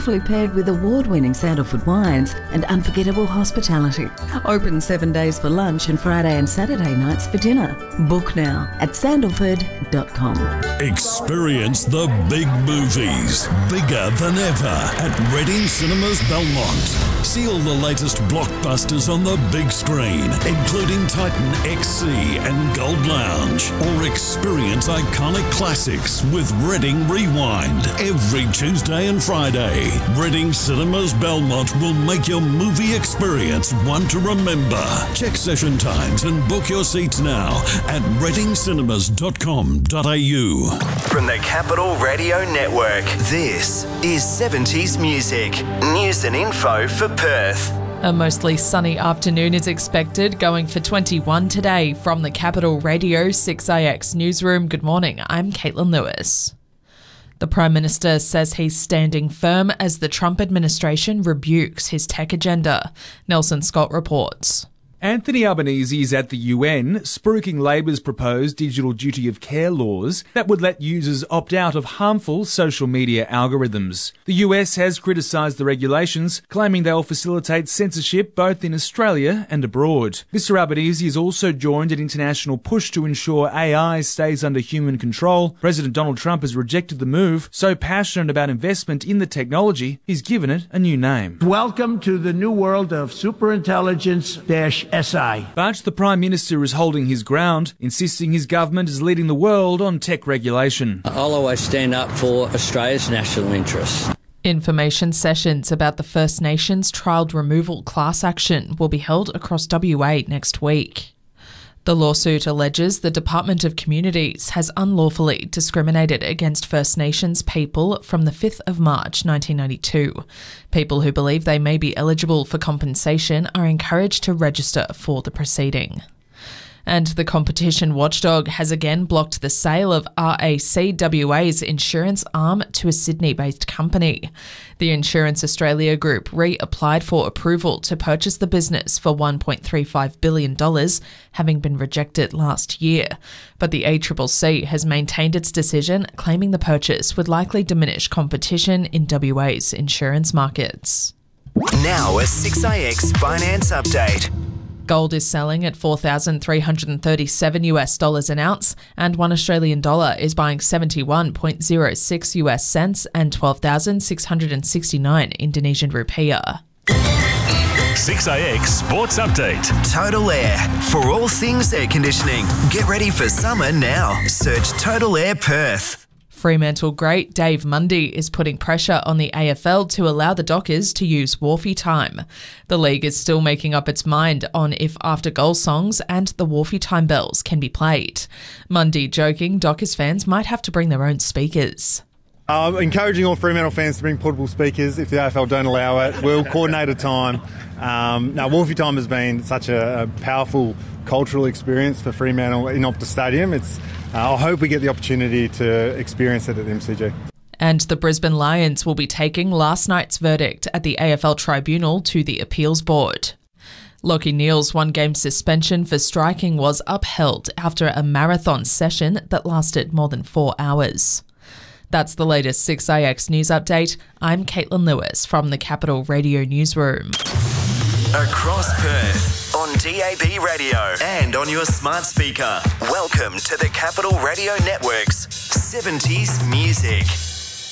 beautifully paired with award-winning Sandalwood wines and unforgettable hospitality. Open 7 days for lunch and Friday and Saturday nights for dinner. Book now at sandalford.com. Experience the big movies, bigger than ever, at Reading Cinemas Belmont. See all the latest blockbusters on the big screen, including Titan XC and Gold Lounge, or experience iconic classics with Reading Rewind every Tuesday and Friday. Reading Cinemas Belmont will make your movie experience one to remember. Check session times and book your seats now at readingcinemas.com.au. From the Capital Radio Network, this is 70s Music. News and info for Perth. A mostly sunny afternoon is expected, going for 21 today. From the Capital Radio 6IX newsroom, good morning, I'm Caitlin Lewis. The Prime Minister says he's standing firm as the Trump administration rebukes his tech agenda. Nelson Scott reports. Anthony Albanese is at the UN, spruiking Labor's proposed digital duty of care laws that would let users opt out of harmful social media algorithms. The US has criticised the regulations, claiming they'll facilitate censorship both in Australia and abroad. Mr Albanese has also joined an international push to ensure AI stays under human control. President Donald Trump has rejected the move, so passionate about investment in the technology, he's given it a new name. Welcome to the new world of superintelligence-SI. But the Prime Minister is holding his ground, insisting his government is leading the world on tech regulation. I'll always stand up for Australia's national interests. Information sessions about the First Nations child removal class action will be held across WA next week. The lawsuit alleges the Department of Communities has unlawfully discriminated against First Nations people from the 5th of March 1992. People who believe they may be eligible for compensation are encouraged to register for the proceeding. And the competition watchdog has again blocked the sale of RACWA's insurance arm to a Sydney-based company. The Insurance Australia Group reapplied for approval to purchase the business for $1.35 billion, having been rejected last year. But the ACCC has maintained its decision, claiming the purchase would likely diminish competition in WA's insurance markets. Now a 6IX finance update. Gold is selling at $4,337 an ounce, and $1 Australian is buying 71.06 US cents and 12,669 Indonesian rupiah. 6IX Sports Update. Total Air. For all things air conditioning, get ready for summer now. Search Total Air Perth. Fremantle great Dave Mundy is putting pressure on the AFL to allow the Dockers to use Wharfie time. The league is still making up its mind on if after-goal songs and the Wharfie time bells can be played. Mundy joking Dockers fans might have to bring their own speakers. Encouraging all Fremantle fans to bring portable speakers if the AFL don't allow it. We'll coordinate a time. Now, Wharfie time has been such a powerful cultural experience for Fremantle in Optus Stadium. I hope we get the opportunity to experience it at the MCG. And the Brisbane Lions will be taking last night's verdict at the AFL Tribunal to the Appeals Board. Lachie Neale's one-game suspension for striking was upheld after a marathon session that lasted more than 4 hours. That's the latest 6IX news update. I'm Caitlin Lewis from the Capital Radio Newsroom. Across Perth, on DAB Radio and on your smart speaker. Welcome to the Capital Radio Network's 70s Music.